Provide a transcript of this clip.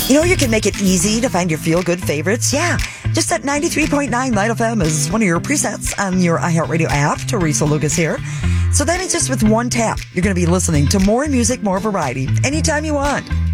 You know, you can make it easy to find your feel-good favorites. Yeah, just at 93.9 Light FM is one of your presets on your iHeartRadio app. Teresa Lucas here. So that means just with one tap, you're going to be listening to more music, more variety, anytime you want.